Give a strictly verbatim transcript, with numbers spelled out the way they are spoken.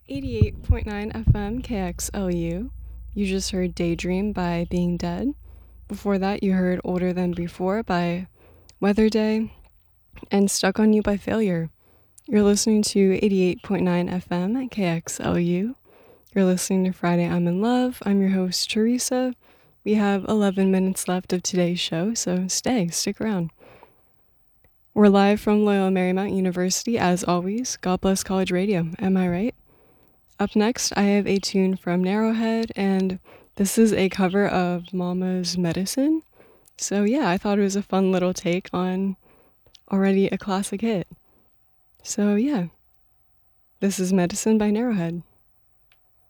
eighty-eight point nine F M K X L U. You just heard Daydream by Being Dead. Before that, you heard Older Than Before by Weather Day and Stuck on You by Failure. You're listening to eighty-eight point nine F M K X L U. You're listening to Friday I'm in Love. I'm your host, Teresa. We have eleven minutes left of today's show, so stay, stick around. We're live from Loyola Marymount University, as always. God bless college radio, am I right? Up next, I have a tune from Narrowhead, and this is a cover of Mama's Medicine. So yeah, I thought it was a fun little take on already a classic hit. So yeah, this is Medicine by Narrowhead.